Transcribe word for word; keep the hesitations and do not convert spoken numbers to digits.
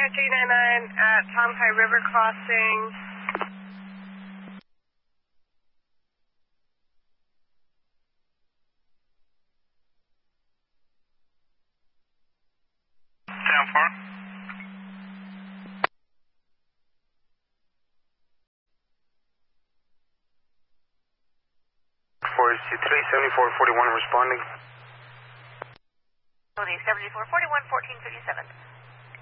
five three nine nine at Tomkai River Crossing. Down far. forty-three, seventy-four, forty-one responding. seventy-four, forty-one, fourteen fifty-seven.